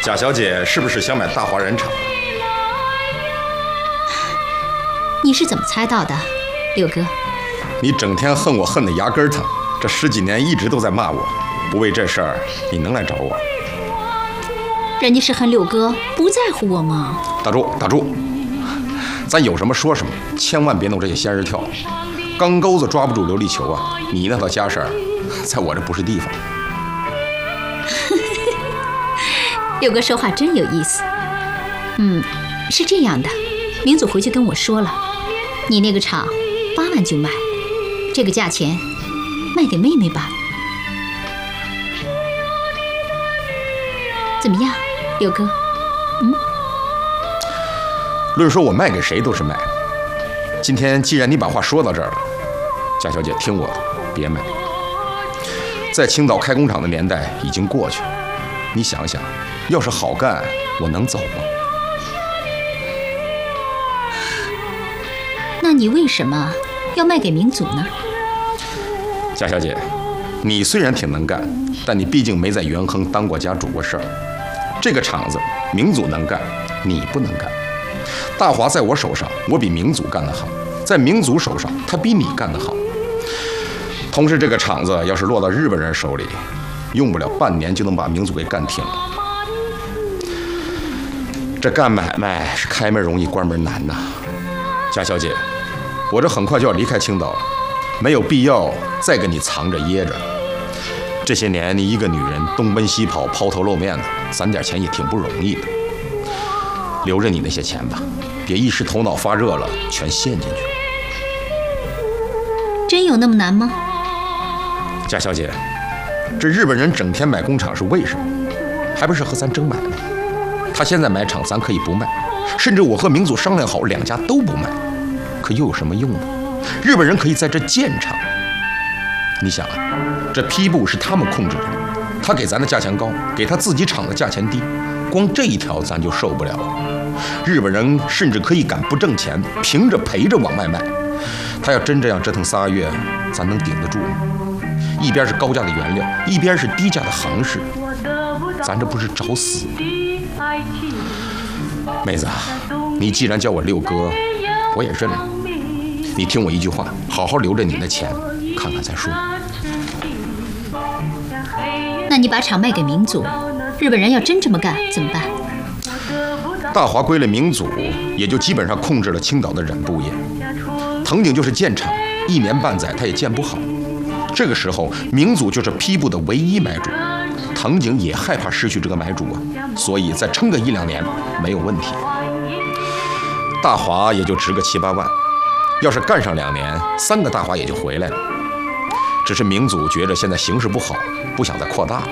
贾小姐是不是想买大华染厂？ 你是怎么猜到的，六哥？ 你整天恨我恨得牙根疼，这10几年一直都在骂我，不为这事儿你能来找我？ 人家是恨六哥，不在乎我吗？ 打住！咱有什么说什么，千万别弄这些仙人跳。钢钩子抓不住琉璃球啊！你那套家事儿，在我这不是地方。 六哥说话真有意思。是这样的，明祖回去跟我说了，你那个厂8万就卖，这个价钱卖给妹妹吧。怎么样，六哥？ 论说我卖给谁都是卖。今天既然你把话说到这儿了，贾小姐听我的，别卖。在青岛开工厂的年代已经过去了，你想想，要是好干，我能走吗？ 那你为什么要卖给明祖呢？ 贾小姐，你虽然挺能干，但你毕竟没在元亨当过家主过事儿。这个厂子明祖能干，你不能干。大华在我手上，我比明祖干得好；在明祖手上，他比你干得好。同时，这个厂子要是落到日本人手里，用不了半年就能把明祖给干停了。这干买卖是开门容易关门难呐。贾小姐，我这很快就要离开青岛了，没有必要再跟你藏着掖着。这些年你一个女人东奔西跑，抛头露面的，攒点钱也挺不容易的。留着你那些钱吧，别一时头脑发热了全陷进去。 真有那么难吗？ 贾小姐，这日本人整天买工厂是为什么？还不是和咱争买卖？他现在买厂咱可以不卖，甚至我和明祖商量好2家都不卖，可又有什么用呢？日本人可以在这建厂。你想啊，这批布是他们控制的，他给咱的价钱高，给他自己厂的价钱低，光这一条咱就受不了。日本人甚至可以敢不挣钱，凭着赔着往外卖。他要真这样折腾3个月，咱能顶得住吗？一边是高价的原料，一边是低价的行市，咱这不是找死吗？妹子，你既然叫我六哥，我也认了。你听我一句话，好好留着你的钱，看看再说。 那你把厂卖给明祖，日本人要真这么干怎么办？ 大华归了明祖，也就基本上控制了青岛的染布业。藤井就是建厂，1年半载他也建不好。这个时候，明祖就是批布的唯一买主，藤井也害怕失去这个买主啊，所以再撑个1、2年没有问题。大华也就值个7、8万，要是干上2年，3个大华也就回来了。只是明祖觉着现在形势不好，不想再扩大了。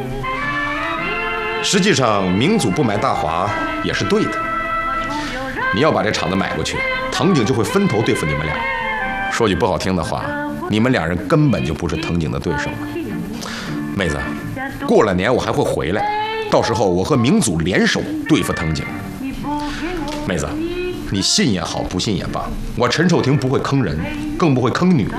实际上，明祖不买大华也是对的。你要把这厂子买过去，藤井就会分头对付你们俩。说句不好听的话，你们2人根本就不是藤井的对手。妹子，过了年我还会回来，到时候我和明祖联手对付藤井。妹子，你信也好，不信也罢，我陈寿亭不会坑人，更不会坑女人。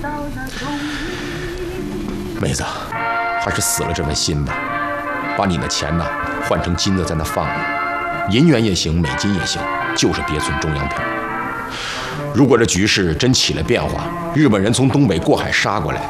妹子，还是死了这份心吧，把你的钱呢换成金子在那放着，银元也行，美金也行，就是别存中央票。如果这局势真起了变化，日本人从东北过海杀过来，